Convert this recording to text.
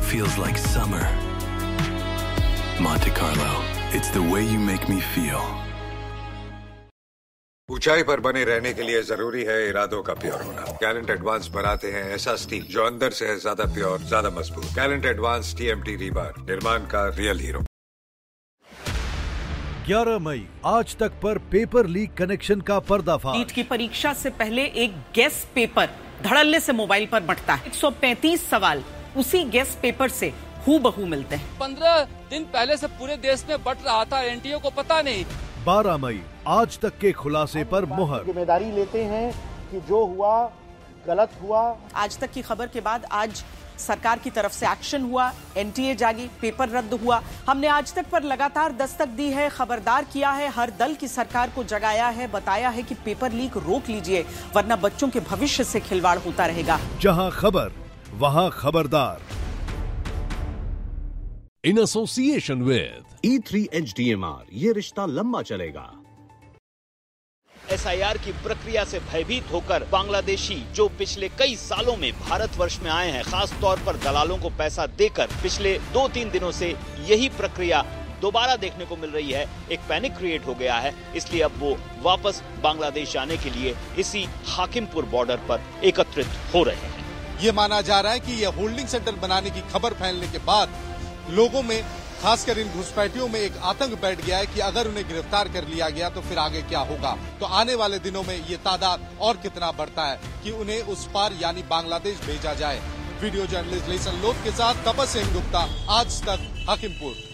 feels like summer. Monte Carlo, it's the way you make me feel. ऊंचाई पर बने रहने के लिए जरूरी है इरादों का प्योर होना। गैलेंट एडवांस बनाते हैं ऐसा स्टील जो अंदर से है ज्यादा प्योर, ज्यादा मजबूत। गैलेंट एडवांस TMT रीबार, निर्माण का रियल हीरो। 11 मई आज तक पर पेपर लीक कनेक्शन का पर्दाफाश। नीट की परीक्षा से पहले एक गेस पेपर धड़ल्ले से मोबाइल पर बंटता है। 135 सवाल उसी गेस पेपर से हूबहू मिलते हैं। 15 दिन पहले से पूरे देश में बंट रहा था, एनटीए को पता नहीं। 12 मई आज तक के खुलासे पर मुहर। जिम्मेदारी लेते हैं कि जो हुआ गलत हुआ। आज तक की खबर के बाद आज सरकार की तरफ से एक्शन हुआ, एनटीए जागी, पेपर रद्द हुआ। हमने आज तक पर लगातार दस्तक दी है, खबरदार किया है, हर दल की सरकार को जगाया है, बताया है कि पेपर लीक रोक लीजिए वरना बच्चों के भविष्य से खिलवाड़ होता रहेगा। जहां खबर वहां खबरदार। In association with E3 HDMR, ये रिश्ता लंबा चलेगा। SIR की प्रक्रिया से भयभीत होकर बांग्लादेशी जो पिछले कई सालों में भारतवर्ष में आए हैं, खास तौर पर दलालों को पैसा देकर, पिछले 2-3 दिनों से यही प्रक्रिया दोबारा देखने को मिल रही है। एक पैनिक क्रिएट हो गया है, इसलिए अब वो वापस बांग्लादेश जाने के लिए इसी हाकिमपुर बॉर्डर पर एकत्रित हो रहे हैं। ये माना जा रहा है कि ये होल्डिंग सेंटर बनाने की खबर फैलने के बाद लोगों में, खासकर इन घुसपैठियों में एक आतंक बैठ गया है कि अगर उन्हें गिरफ्तार कर लिया गया तो फिर आगे क्या होगा। तो आने वाले दिनों में ये तादाद और कितना बढ़ता है कि उन्हें उस पार यानी बांग्लादेश भेजा जाए। वीडियो जर्नलिस्ट लेसन लोथ के साथ तपस सेन गुप्ता, आज तक, हाकिमपुर।